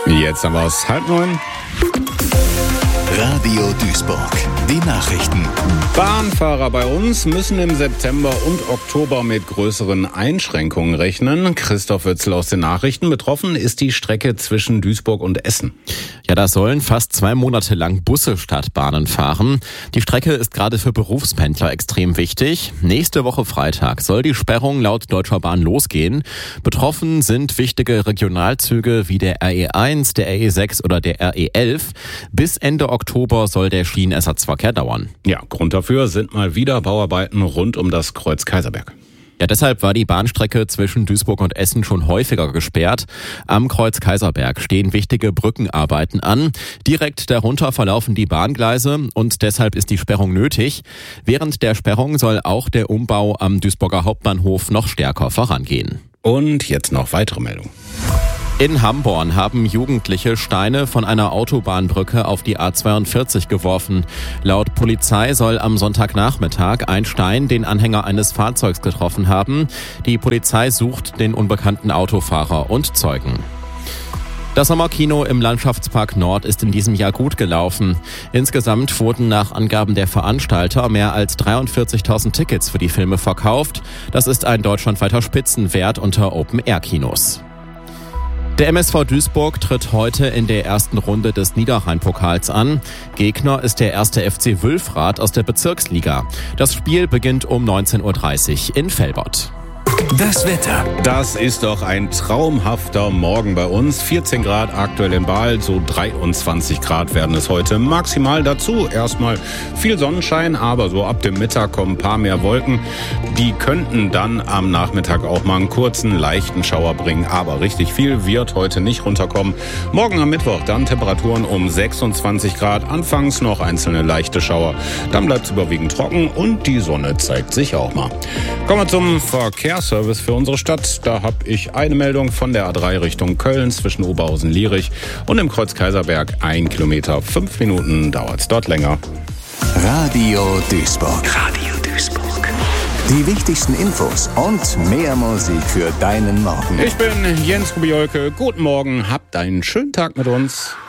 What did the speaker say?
Jetzt haben wir es 8:30. Radio Duisburg, die Nachrichten. Bahnfahrer bei uns müssen im September und Oktober mit größeren Einschränkungen rechnen. Christoph Witzel aus den Nachrichten. Betroffen ist die Strecke zwischen Duisburg und Essen. Ja, da sollen fast 2 Monate lang Busse statt Bahnen fahren. Die Strecke ist gerade für Berufspendler extrem wichtig. Nächste Woche Freitag soll die Sperrung laut Deutscher Bahn losgehen. Betroffen sind wichtige Regionalzüge wie der RE1, der RE6 oder der RE11. Bis Ende Oktober soll der Schienenersatzverkehr dauern. Ja, Grund dafür sind mal wieder Bauarbeiten rund um das Kreuz Kaiserberg. Ja, deshalb war die Bahnstrecke zwischen Duisburg und Essen schon häufiger gesperrt. Am Kreuz Kaiserberg stehen wichtige Brückenarbeiten an. Direkt darunter verlaufen die Bahngleise und deshalb ist die Sperrung nötig. Während der Sperrung soll auch der Umbau am Duisburger Hauptbahnhof noch stärker vorangehen. Und jetzt noch weitere Meldungen. In Hamborn haben Jugendliche Steine von einer Autobahnbrücke auf die A42 geworfen. Laut Polizei soll am Sonntagnachmittag ein Stein den Anhänger eines Fahrzeugs getroffen haben. Die Polizei sucht den unbekannten Autofahrer und Zeugen. Das Sommerkino im Landschaftspark Nord ist in diesem Jahr gut gelaufen. Insgesamt wurden nach Angaben der Veranstalter mehr als 43.000 Tickets für die Filme verkauft. Das ist ein deutschlandweiter Spitzenwert unter Open-Air-Kinos. Der MSV Duisburg tritt heute in der ersten Runde des Niederrhein-Pokals an. Gegner ist der 1. FC Wülfrath aus der Bezirksliga. Das Spiel beginnt um 19:30 Uhr in Velbert. Das Wetter. Das ist doch ein traumhafter Morgen bei uns. 14 Grad aktuell in Baal, so 23 Grad werden es heute maximal dazu. Erstmal viel Sonnenschein, aber so ab dem Mittag kommen ein paar mehr Wolken. Die könnten dann am Nachmittag auch mal einen kurzen, leichten Schauer bringen. Aber richtig viel wird heute nicht runterkommen. Morgen am Mittwoch dann Temperaturen um 26 Grad. Anfangs noch einzelne leichte Schauer. Dann bleibt es überwiegend trocken und die Sonne zeigt sich auch mal. Kommen wir zum Verkehrsservice für unsere Stadt. Da habe ich eine Meldung von der A3 Richtung Köln zwischen Oberhausen-Lierich und im Kreuz Kaiserberg. 1 Kilometer, 5 Minuten dauert es dort länger. Radio Duisburg. Radio Duisburg. Die wichtigsten Infos und mehr Musik für deinen Morgen. Ich bin Jens Kubiolke. Guten Morgen, habt einen schönen Tag mit uns.